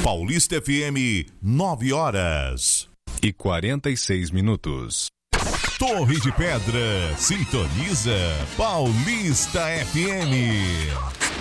Paulista FM, 9h46. Torre de Pedra, sintoniza Paulista FM.